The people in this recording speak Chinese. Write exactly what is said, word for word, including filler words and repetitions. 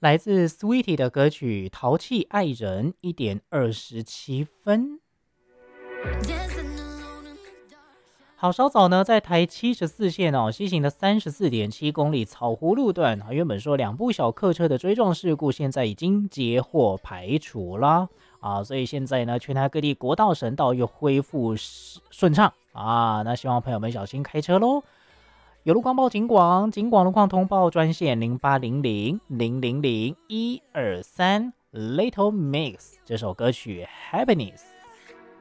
来自 Sweetie 的歌曲《淘气爱人》，一点二十七分。好，稍早呢，在台七十四线哦，西行的三十四点七公里草湖路段啊，原本说两部小客车的追撞事故，现在已经接获排除啦啊，所以现在呢，全台各地国道、省道又恢复顺畅啊，那希望朋友们小心开车喽。有路况报警广，警广路况通报专线零八零零零零零一二三 Little Mix 这首歌曲 Happiness。